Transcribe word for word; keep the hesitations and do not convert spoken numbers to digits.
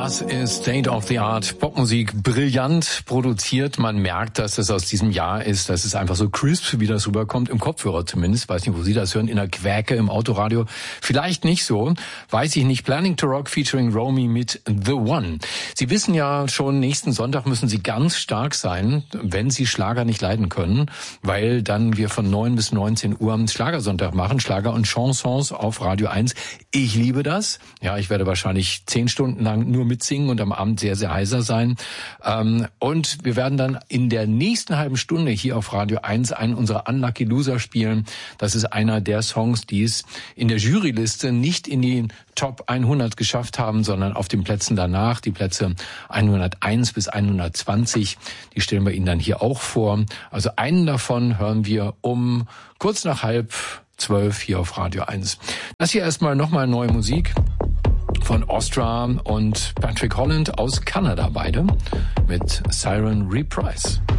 Das ist State of the Art Popmusik, brillant produziert. Man merkt, dass das aus diesem Jahr ist. Das ist einfach so crisp, wie das rüberkommt, im Kopfhörer zumindest. Weiß nicht, wo Sie das hören, in der Quäke, im Autoradio. Vielleicht nicht so, weiß ich nicht. Planning to Rock featuring Romy mit The One. Sie wissen ja schon, nächsten Sonntag müssen Sie ganz stark sein, wenn Sie Schlager nicht leiden können, weil dann wir von neun bis neunzehn Uhr am Schlagersonntag machen, Schlager und Chansons auf Radio eins. Ich liebe das. Ja, ich werde wahrscheinlich zehn Stunden lang nur mitsingen und am Abend sehr, sehr heiser sein. Und wir werden dann in der nächsten halben Stunde hier auf Radio eins einen unserer Unlucky Loser spielen. Das ist einer der Songs, die es in der Juryliste nicht in die Top hundert geschafft haben, sondern auf den Plätzen danach, die Plätze hunderteins bis hundertzwanzig, die stellen wir Ihnen dann hier auch vor. Also einen davon hören wir um kurz nach halb zwölf hier auf Radio eins. Das hier erstmal nochmal neue Musik von Ostra und Patrick Holland aus Kanada, beide mit Siren Reprise.